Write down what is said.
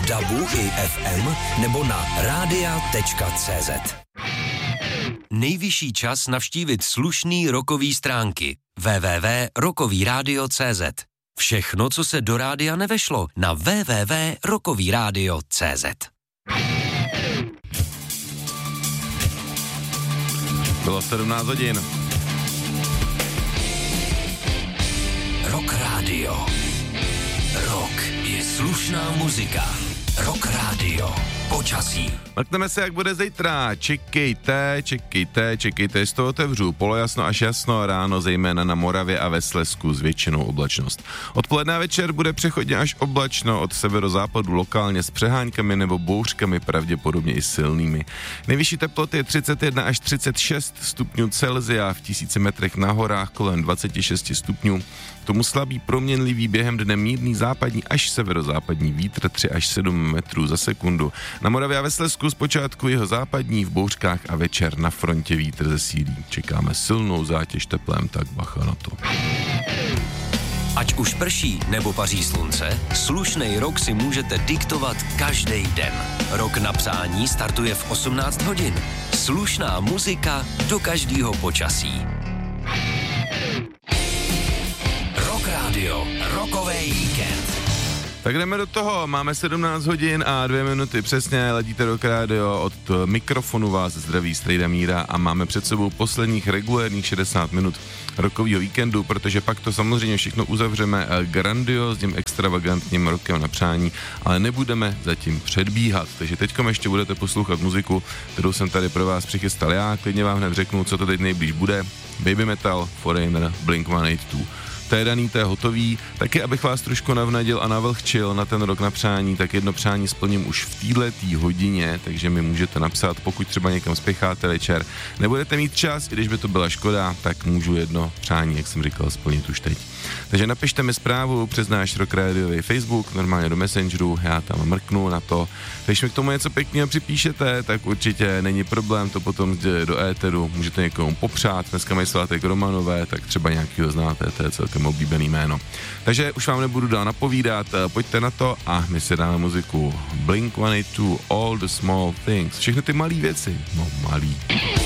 DABu i FM nebo na radia.cz. Nejvyšší čas navštívit slušný rockový stránky www.rockovyradio.cz. Všechno, co se do rádia nevešlo, na www.rockovyradio.cz. Bylo 17 hodin. Rock Radio. Rock je slušná muzika. Rock Radio. Počasí. Mrkneme se, jak bude zítra. Čekejte, z toho otevřu. Polojasno až jasno, ráno zejména na Moravě a ve Slezsku s většinou oblačnost. Odpoledne a večer bude přechodně až oblačno, od severozápadu lokálně s přeháňkami nebo bouřkami, pravděpodobně i silnými. Nejvyšší teploty je 31 až 36 stupňů Celsia, v 1000 metrech na horách kolem 26 stupňů. K tomu slabý proměnlivý během dne mírný západní až severozápadní vítr 3 až 7 metrů za sekundu. Na Moravě a ve Slezsku zpočátku jeho západní, v bouřkách a večer na frontě vítr zesílí. Čekáme silnou zátěž teplem, tak bacha na to. Ať už prší nebo paří slunce, slušnej rock si můžete diktovat každý den. Rock na přání startuje v 18 hodin. Slušná muzika do každého počasí. Rock Radio, rockovej víkend. Tak jdeme do toho, máme 17 hodin a 2 minuty přesně, ladíte Rock Radio, od mikrofonu vás zdraví Strejda Míra a máme před sebou posledních regulérních 60 minut rockovýho víkendu, protože pak to samozřejmě všechno uzavřeme grandiózním, extravagantním rockem na přání, ale nebudeme zatím předbíhat, takže teďkom ještě budete poslouchat muziku, kterou jsem tady pro vás přichystal já, klidně vám hned řeknu, co to teď nejblíž bude. Baby Metal, Foreigner, Blink-182. To je daný, to je hotový. Taky, abych vás trošku navnadil a navlhčil na ten rok na přání, tak jedno přání splním už v této hodině, takže mi můžete napsat, pokud třeba někam spěcháte večer. Nebudete mít čas, i když by to byla škoda, tak můžu jedno přání, jak jsem říkal, splnit už teď. Takže napište mi zprávu přes náš Rock Radiový Facebook, normálně do Messengeru, já tam mrknu na to. Když mi k tomu něco pěkného připíšete, tak určitě není problém to potom do éteru, můžete někomu popřát, dneska mají svátek Romanové, tak třeba nějakýho znáte, to je celkem oblíbený jméno. Takže už vám nebudu dál napovídat, pojďte na to a my si dáme muziku Blink-182, All the Small Things, všechny ty malý věci, no malý.